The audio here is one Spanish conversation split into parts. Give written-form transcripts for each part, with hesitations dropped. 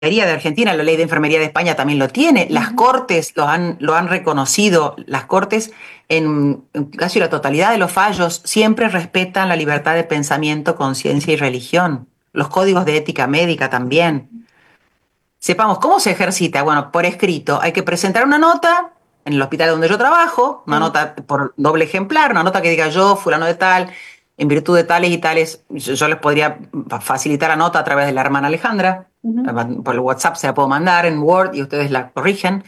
de Argentina, la ley de enfermería de España también lo tiene, las cortes lo han reconocido, las cortes en casi la totalidad de los fallos siempre respetan la libertad de pensamiento, conciencia y religión, los códigos de ética médica también. Sepamos cómo se ejercita. Bueno, por escrito, hay que presentar una nota en el hospital donde yo trabajo, una Sí. nota por doble ejemplar, una nota que diga yo, fulano de tal, en virtud de tales y tales, yo les podría facilitar la nota a través de la hermana Alejandra, Ujú. por el WhatsApp se la puedo mandar en Word y ustedes la corrigen,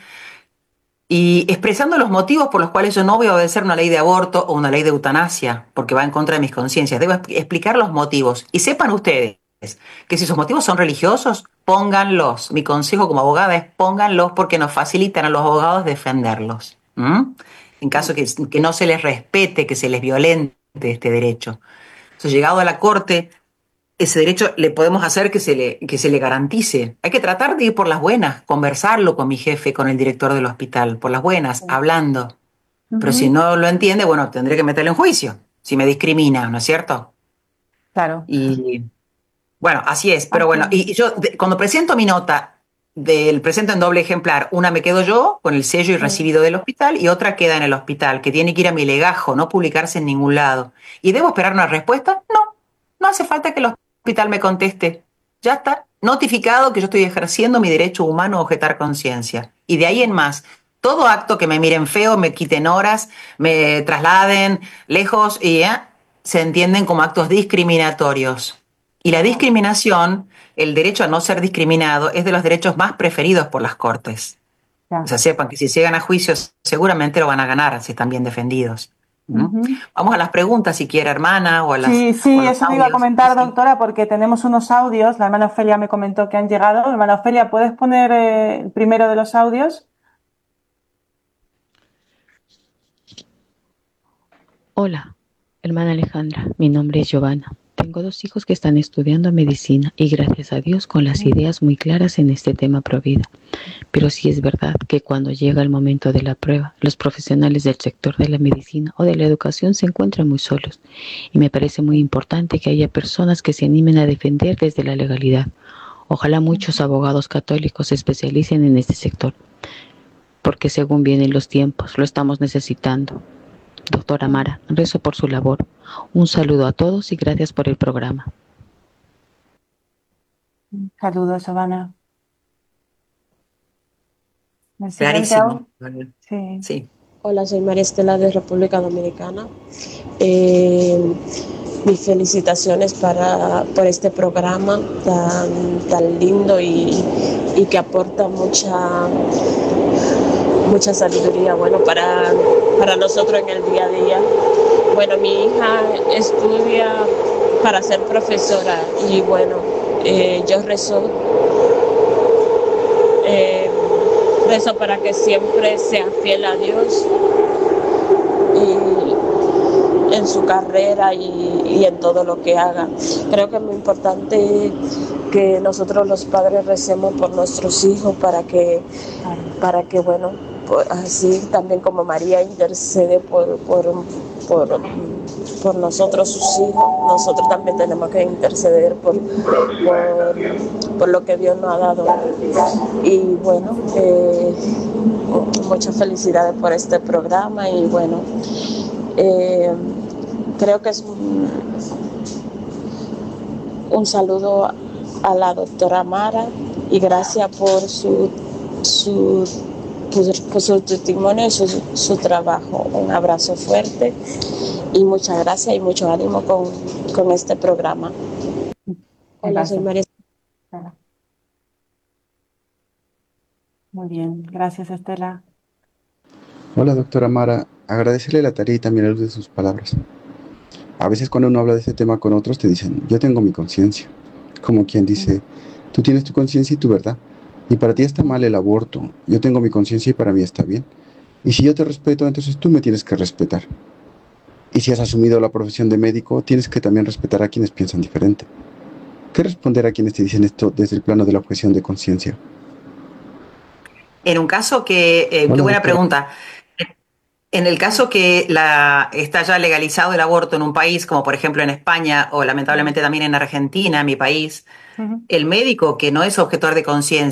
y expresando los motivos por los cuales yo no voy a obedecer una ley de aborto o una ley de eutanasia, porque va en contra de mis conciencias. Debo explicar los motivos. Y sepan ustedes que si sus motivos son religiosos, pónganlos. Mi consejo como abogada es pónganlos porque nos facilitan a los abogados defenderlos. ¿Mm? En caso que no se les respete, que se les violente este derecho. Entonces, llegado a la corte, ese derecho le podemos hacer que se le garantice. Hay que tratar de ir por las buenas, conversarlo con mi jefe, con el director del hospital, por las buenas, hablando. Pero si Ujú. no lo entiende, bueno, tendré que meterlo en juicio, si me discrimina, ¿no es cierto? Claro. Y bueno, así es. Pero Ok. bueno, y yo cuando presento mi nota, presento en doble ejemplar, una me quedo yo con el sello y Sí. recibido del hospital y otra queda en el hospital, que tiene que ir a mi legajo, no publicarse en ningún lado. ¿Y debo esperar una respuesta? No, no hace falta que el hospital me conteste. Ya está notificado que yo estoy ejerciendo mi derecho humano a objetar conciencia. Y de ahí en más, todo acto que me miren feo, me quiten horas, me trasladen lejos se entienden como actos discriminatorios. Y la Claro. discriminación, el derecho a no ser discriminado, es de los derechos más preferidos por las cortes. O Ya. sea, sepan que si llegan a juicios, seguramente lo van a ganar si están bien defendidos. ¿Mm? Ujú. Vamos a las preguntas, si quiere, hermana, Sí, o a sí, los eso le iba a audios. Sí, comentar, sí. doctora, porque tenemos unos audios. La hermana Ofelia me comentó que han llegado. Hermana Ofelia, ¿puedes poner el primero de los audios? Hola, hermana Alejandra, mi nombre es Giovanna. Tengo dos hijos que están estudiando medicina y gracias a Dios con las ideas muy claras en este tema provida. Pero sí es verdad que cuando llega el momento de la prueba, los profesionales del sector de la medicina o de la educación se encuentran muy solos y me parece muy importante que haya personas que se animen a defender desde la legalidad. Ojalá muchos abogados católicos se especialicen en este sector, porque según vienen los tiempos, lo estamos necesitando. Doctora Mara, rezo por su labor. Un saludo a todos y gracias por el programa. Saludos, Giovanna. El siguiente Clarísimo. audio. Sí. Sí. Hola, soy María Estela de República Dominicana. Eh, Mis felicitaciones por este programa tan lindo y que aporta mucha sabiduría, bueno, para nosotros en el día a día. Bueno, mi hija estudia para ser profesora y bueno, yo eh, rezo para que siempre sea fiel a Dios y en su carrera y en todo lo que haga. Creo que es muy importante que nosotros los padres recemos por nuestros hijos para que bueno, así también como María intercede por nosotros sus hijos, nosotros también tenemos que interceder por lo que Dios nos ha dado. Y bueno, muchas felicidades por este programa y bueno, eh, creo que es un saludo a la doctora Mara y gracias por su testimonio y su trabajo. Un abrazo fuerte y muchas gracias y mucho ánimo con este programa. Hola, soy Gracias. María. Estela. Muy bien. Gracias, Estela. Hola, doctora Mara. Agradecerle la tarea y también la luz de sus palabras. A veces cuando uno habla de este tema con otros te dicen, yo tengo mi conciencia. Como quien dice, tú tienes tu conciencia y tu verdad. Y para ti está mal el aborto. Yo tengo mi conciencia y para mí está bien. Y si yo te respeto, entonces tú me tienes que respetar. Y si has asumido la profesión de médico, tienes que también respetar a quienes piensan diferente. ¿Qué responder a quienes te dicen esto desde el plano de la objeción de conciencia? En un caso qué Hola, buena doctora. pregunta. En el caso que está ya legalizado el aborto en un país, como por ejemplo en España o lamentablemente también en Argentina, mi país, Ujú. El médico, que no es objetor de conciencia,